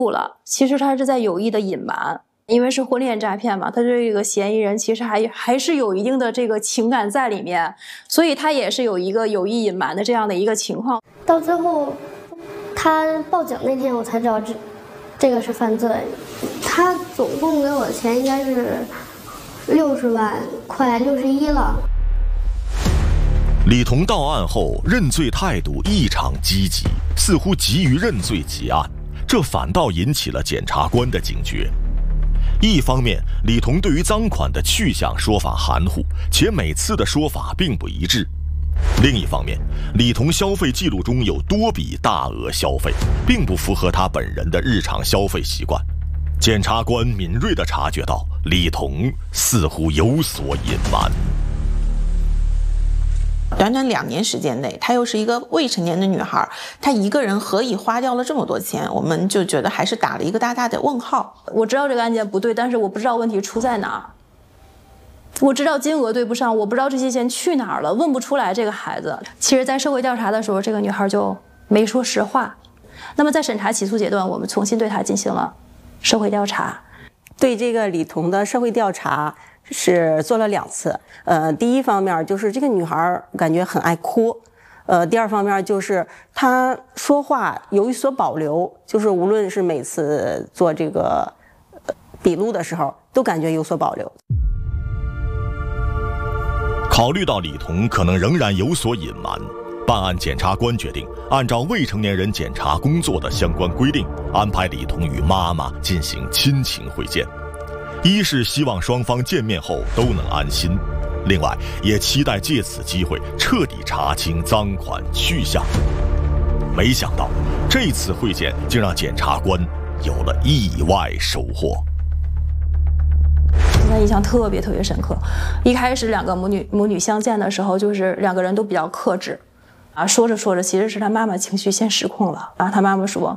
了，其实他是在有意的隐瞒，因为是婚恋诈骗嘛，他这个嫌疑人其实还是有一定的这个情感在里面，所以他也是有一个有意隐瞒的这样的一个情况。 到最后他报警那天我才知道这个是犯罪，他总共给我的钱应该是60万，快61了。 李彤到案后认罪态度异常积极，似乎急于认罪结案，这反倒引起了检察官的警觉。一方面，李彤对于赃款的去向说法含糊，且每次的说法并不一致；另一方面，李彤消费记录中有多笔大额消费，并不符合他本人的日常消费习惯。检察官敏锐地察觉到李彤似乎有所隐瞒。 短短2年时间内，她又是一个未成年的女孩，她一个人何以花掉了这么多钱？我们就觉得还是打了一个大大的问号。 我知道这个案件不对，但是我不知道问题出在哪儿。我知道金额对不上，我不知道这些钱去哪儿了，问不出来这个孩子。其实在社会调查的时候，这个女孩就没说实话。那么在审查起诉阶段，我们重新对她进行了社会调查。 对这个李彤的社会调查是做了2次，第一方面就是这个女孩感觉很爱哭，第二方面就是她说话有所保留，就是无论是每次做这个笔录的时候，都感觉有所保留。 考虑到李彤可能仍然有所隐瞒，办案检察官决定按照未成年人检查工作的相关规定，安排李彤与妈妈进行亲情会见。一是希望双方见面后都能安心，另外也期待借此机会彻底查清赃款去向。没想到这次会见竟让检察官有了意外收获。 现在印象特别深刻，一开始2个母女相见的时候，就是2个人都比较克制啊，说着其实是他妈妈情绪先失控了啊，他妈妈说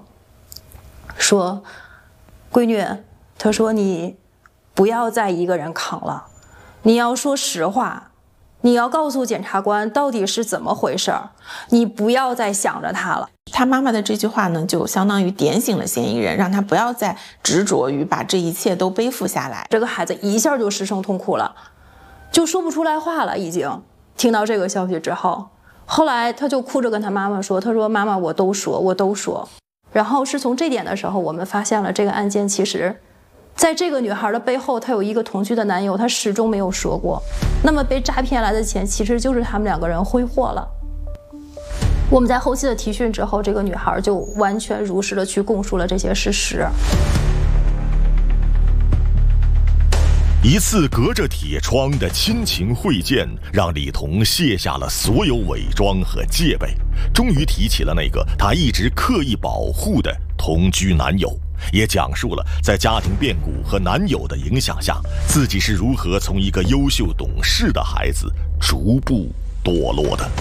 闺女，她说你不要再一个人扛了，你要说实话，你要告诉检察官到底是怎么回事儿，你不要再想着他了。 他妈妈的这句话呢，就相当于点醒了嫌疑人，让他不要再执着于把这一切都背负下来。 这个孩子一下就失声痛哭了，就说不出来话了，已经听到这个消息之后，后来他就哭着跟他妈妈说，他说妈妈我都说。然后是从这点的时候，我们发现了这个案件其实在这个女孩的背后，她有一个同居的男友，她始终没有说过。那么被诈骗来的钱其实就是他们2个人挥霍了。我们在后期的提讯之后，这个女孩就完全如实的去供述了这些事实。 一次隔着铁窗的亲情会见，让李彤卸下了所有伪装和戒备，终于提起了那个她一直刻意保护的同居男友，也讲述了在家庭变故和男友的影响下，自己是如何从一个优秀懂事的孩子逐步堕落的。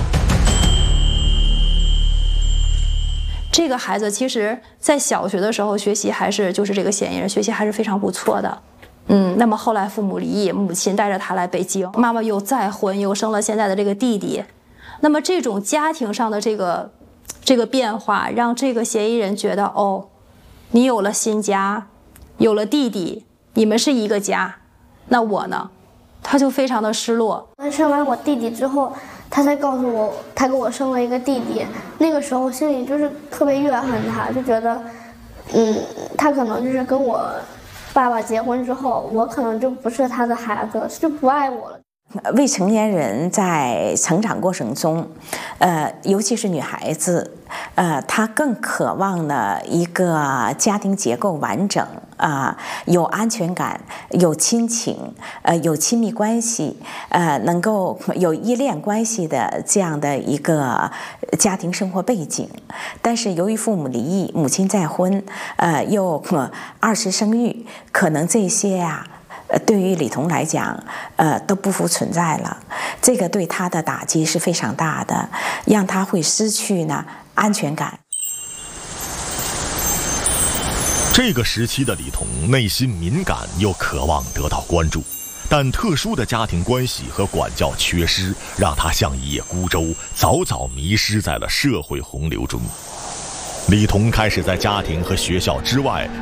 这个孩子其实在小学的时候学习还是就是这个嫌疑人学习还是非常不错的。那么后来父母离异，母亲带着他来北京，妈妈又再婚，又生了现在的这个弟弟。那么这种家庭上的这个变化，让这个嫌疑人觉得，哦，你有了新家，有了弟弟，你们是一个家，那我呢？他就非常的失落。 生完我弟弟之后，他才告诉我，他给我生了一个弟弟。那个时候心里就是特别怨恨他，就觉得，他可能就是跟我爸爸结婚之后，我可能就不是他的孩子，就不爱我了。 未成年人在成长过程中，尤其是女孩子，她更渴望了一个家庭结构完整，有安全感，有亲情，有亲密关系，能够有依恋关系的这样的一个家庭生活背景。但是由于父母离异，母亲再婚，又2次生育，可能这些对于李彤来讲，都不复存在了。这个对他的打击是非常大的，让他会失去安全感。 这个时期的李彤内心敏感又渴望得到关注，但特殊的家庭关系和管教缺失，让他像一叶孤舟，早早迷失在了社会洪流中。 李彤开始在家庭和学校之外